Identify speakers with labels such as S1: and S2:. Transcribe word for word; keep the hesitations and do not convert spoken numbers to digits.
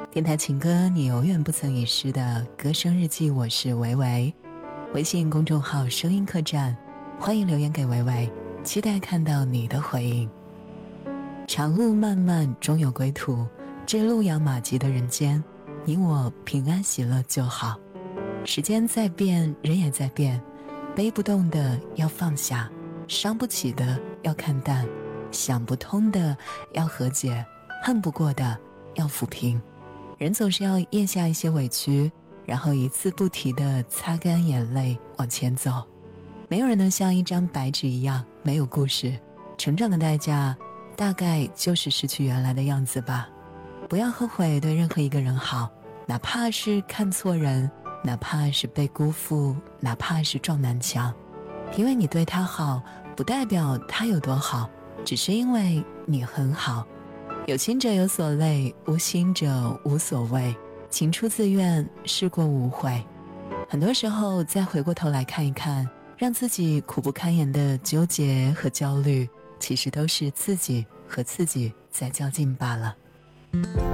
S1: 电台情歌，你永远不曾遗失的歌声日记，我是维维。微信公众号声音客栈，欢迎留言给维维，期待看到你的回应。长路漫漫终有归途，这路遥马急的人间，你我平安喜乐就好。时间在变，人也在变，背不动的要放下，伤不起的要看淡，想不通的要和解，恨不过的要抚平。人总是要咽下一些委屈，然后一字不提地擦干眼泪往前走。没有人能像一张白纸一样没有故事，成长的代价大概就是失去原来的样子吧。不要后悔对任何一个人好，哪怕是看错人，哪怕是被辜负，哪怕是撞南墙。因为你对他好，不代表他有多好，只是因为你很好。有情者有所累，无心者无所谓，情出自愿，事过无悔。很多时候再回过头来看一看，让自己苦不堪言的纠结和焦虑，其实都是自己和自己在较劲罢了。